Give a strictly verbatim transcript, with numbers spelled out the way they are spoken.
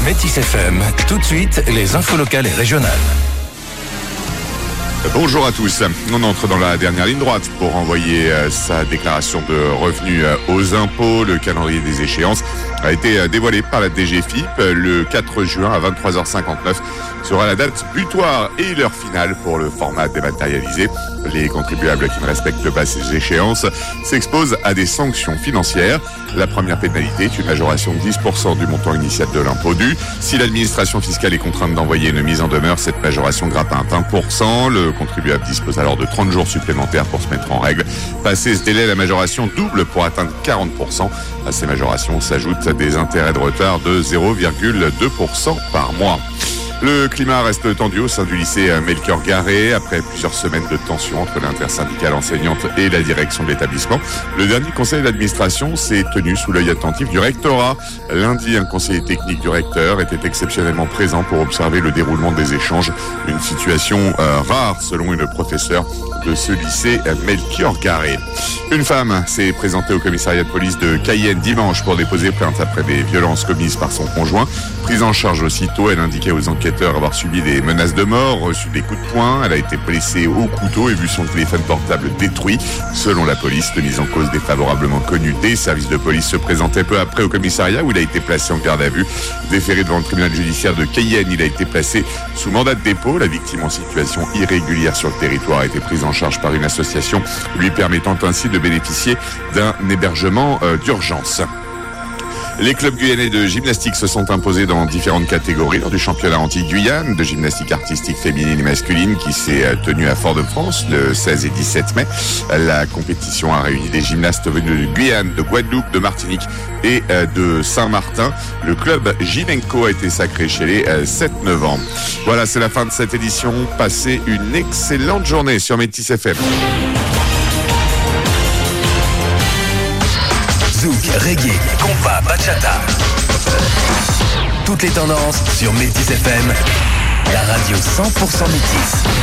Métis F M, tout de suite, les infos locales et régionales. Bonjour à tous. On entre dans la dernière ligne droite pour envoyer sa déclaration de revenus aux impôts. Le calendrier des échéances a été dévoilé par la D G F I P. Le quatre juin à vingt-trois heures cinquante-neuf sera la date butoir et l'heure finale pour le format dématérialisé. Les contribuables qui ne respectent pas ces échéances s'exposent à des sanctions financières. La première pénalité est une majoration de dix pour cent du montant initial de l'impôt dû. Si l'administration fiscale est contrainte d'envoyer une mise en demeure, cette majoration grimpe à vingt pour cent. Le contribuable dispose alors de trente jours supplémentaires pour se mettre en règle. Passé ce délai, la majoration double pour atteindre quarante pour cent. À ces majorations s'ajoutent des intérêts de retard de zéro virgule deux pour cent par mois. Le climat reste tendu au sein du lycée Melchior Garret. Après plusieurs semaines de tension entre l'intersyndicale enseignante et la direction de l'établissement, le dernier conseil d'administration s'est tenu sous l'œil attentif du rectorat. Lundi, un conseiller technique du recteur était exceptionnellement présent pour observer le déroulement des échanges. Une situation euh, rare selon une professeure de ce lycée Melchior Garret. Une femme s'est présentée au commissariat de police de Cayenne dimanche pour déposer plainte après des violences commises par son conjoint. Prise en charge aussitôt, elle indiquait aux enquêteurs avoir subi des menaces de mort, reçu des coups de poing. Elle a été blessée au couteau et vu son téléphone portable détruit. Selon la police, le mise en cause défavorablement connu des services de police se présentait peu après au commissariat où il a été placé en garde à vue. Déféré devant le tribunal judiciaire de Cayenne, il a été placé sous mandat de dépôt. La victime en situation irrégulière sur le territoire a été prise en charge par une association lui permettant ainsi de bénéficier d'un hébergement euh, d'urgence. Les clubs guyanais de gymnastique se sont imposés dans différentes catégories lors du championnat anti-Guyane de gymnastique artistique féminine et masculine qui s'est tenu à Fort-de-France le seize et dix-sept mai. La compétition a réuni des gymnastes venus de Guyane, de Guadeloupe, de Martinique et de Saint-Martin. Le club Gymenco a été sacré chez les sept neuf ans. Voilà, c'est la fin de cette édition. Passez une excellente journée sur Métis F M. Zouk, reggae, compas, bachata. Toutes les tendances sur Métis F M, la radio cent pour cent Métis.